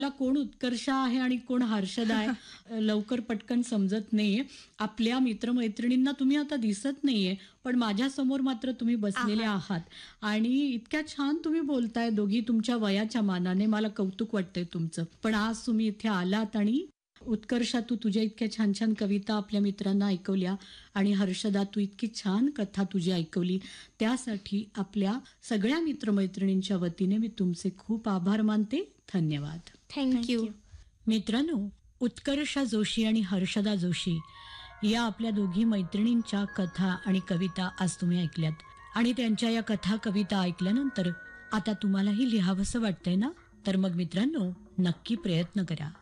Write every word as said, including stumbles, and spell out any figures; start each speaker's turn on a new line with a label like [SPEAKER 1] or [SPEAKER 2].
[SPEAKER 1] ला कोण उत्कर्षा आहे आणि कोण हर्षदा आहे लवकर पटकन समजत नाहीये. आपल्या मित्रमैत्रिणींना तुम्ही आता दिसत नाहीये, पण माझ्या समोर मात्र तुम्ही बसलेले आहात आणि इतक्या छान तुम्ही बोलताय दोघी तुमच्या वयाच्या मानाने. मला कौतुक वाटतंय तुमचं. पण आज तुम्ही इथे आलात आणि उत्कर्षा तू तुझ्या इतक्या छान छान कविता आपल्या मित्रांना ऐकवल्या आणि हर्षदा तू इतकी छान कथा तुझी ऐकवली. त्यासाठी आपल्या सगळ्या मित्रमैत्रिणींच्या वतीने मी तुमचे खूप आभार मानते. धन्यवाद.
[SPEAKER 2] थँक्यू.
[SPEAKER 1] मित्रांनो, उत्कर्षा जोशी आणि हर्षदा जोशी या आपल्या दोघी मैत्रिणींच्या कथा आणि कविता आज तुम्ही ऐकल्यात आणि त्यांच्या या कथा कविता ऐकल्यानंतर आता तुम्हालाही लिहावंसं वाटतंय ना? तर मग मित्रांनो, नक्की प्रयत्न करा.